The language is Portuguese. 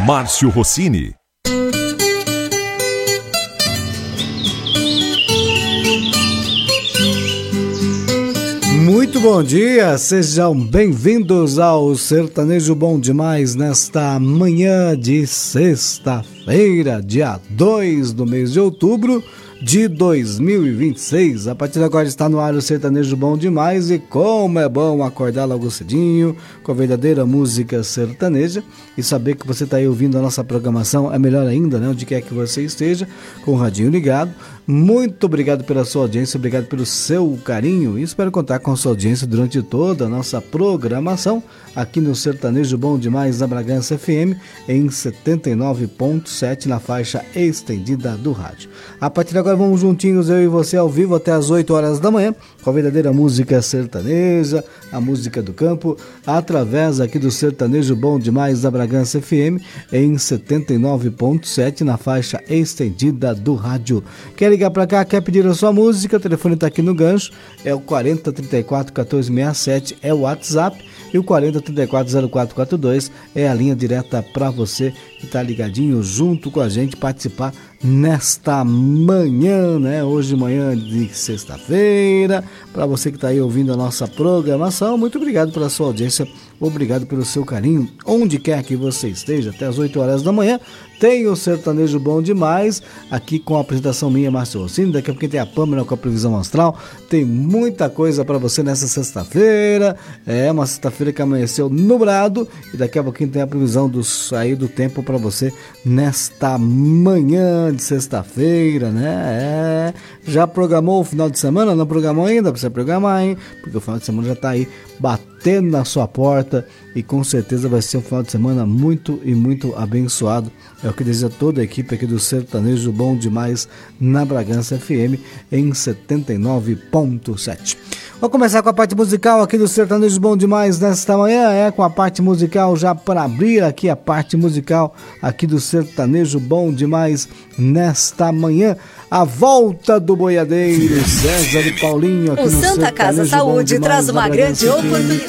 Márcio Rossini. Muito bom dia, sejam bem-vindos ao Sertanejo Bom Demais nesta manhã de sexta-feira, dia 2 do mês de outubro de 2026. A partir de agora está no ar o Sertanejo Bom Demais e como é bom acordar logo cedinho com a verdadeira música sertaneja e saber que você está aí ouvindo a nossa programação é melhor ainda, né? Onde quer que você esteja, com o radinho ligado. Muito obrigado pela sua audiência, obrigado pelo seu carinho e espero contar com a sua audiência durante toda a nossa programação aqui no Sertanejo Bom Demais da Bragança FM em 79.7 na faixa estendida do rádio. A partir de agora vamos juntinhos, eu e você ao vivo até as 8 horas da manhã com a verdadeira música sertaneja, a música do campo, através aqui do Sertanejo Bom Demais da Bragança FM em 79.7 na faixa estendida do rádio. Quer ligar para cá, quer pedir a sua música, o telefone está aqui no gancho, é o 40 34 14 67, é o WhatsApp, e o 40 34 0442 é a linha direta para você que está ligadinho junto com a gente participar nesta manhã, né? Hoje manhã de sexta-feira, para você que está aí ouvindo a nossa programação, muito obrigado pela sua audiência, obrigado pelo seu carinho, onde quer que você esteja, até as 8 horas da manhã, tem o Sertanejo Bom Demais, aqui com a apresentação minha, Márcio Rossini, daqui a pouco tem a Pâmela com a previsão astral, tem muita coisa para você nessa sexta-feira, é uma sexta-feira que amanheceu nublado, e daqui a pouquinho tem a previsão do sair do tempo para você nesta manhã de sexta-feira, né? Já programou o final de semana? Não programou ainda? Precisa programar, hein? Porque o final de semana já tá aí batendo na sua porta e com certeza vai ser um final de semana muito e muito abençoado. É o que deseja toda a equipe aqui do Sertanejo Bom Demais na Bragança FM em 79.7. Vou começar com a parte musical aqui do Sertanejo Bom Demais nesta manhã, com a parte musical já para abrir aqui a parte musical aqui do Sertanejo Bom Demais nesta manhã. A volta do boiadeiro César e Paulinho aqui no Santa Casa Saúde traz uma grande oportunidade.